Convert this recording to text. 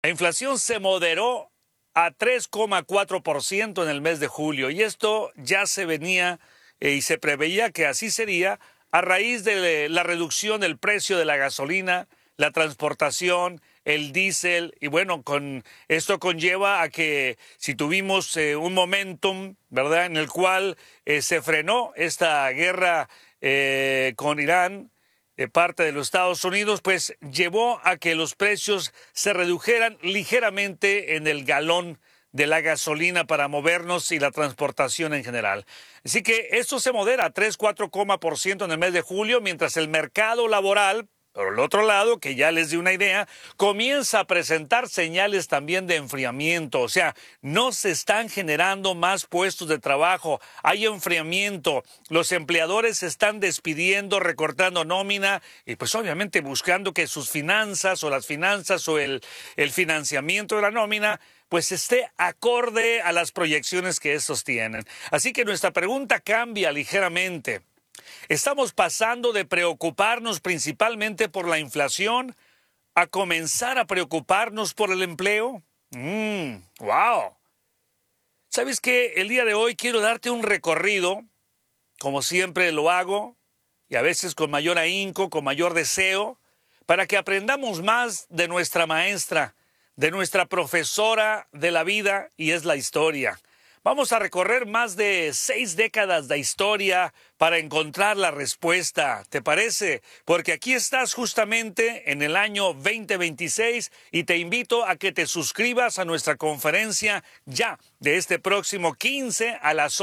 La inflación se moderó a 3,4% en el mes de julio y esto ya se venía y se preveía que así sería a raíz de la reducción del precio de la gasolina, la transportación, el diésel y bueno, con esto conlleva a que si tuvimos un momentum, ¿verdad?, en el cual se frenó esta guerra con Irán, de parte de los Estados Unidos, pues llevó a que los precios se redujeran ligeramente en el galón de la gasolina para movernos y la transportación en general. Así que esto se modera a 3,4% en el mes de julio, mientras el mercado laboral, por el otro lado, que ya les di una idea, comienza a presentar señales también de enfriamiento. O sea, no se están generando más puestos de trabajo, hay enfriamiento. Los empleadores se están despidiendo, recortando nómina y pues obviamente buscando que sus finanzas o las finanzas o el financiamiento de la nómina pues esté acorde a las proyecciones que estos tienen. Así que nuestra pregunta cambia ligeramente. Estamos pasando de preocuparnos principalmente por la inflación a comenzar a preocuparnos por el empleo. ¡Wow! ¿Sabes qué? El día de hoy quiero darte un recorrido, como siempre lo hago, y a veces con mayor ahínco, con mayor deseo, para que aprendamos más de nuestra maestra, de nuestra profesora de la vida, y es la historia. Vamos a recorrer más de 6 décadas de historia para encontrar la respuesta. ¿Te parece? Porque aquí estás justamente en el año 2026 y te invito a que te suscribas a nuestra conferencia ya de este próximo 15 a las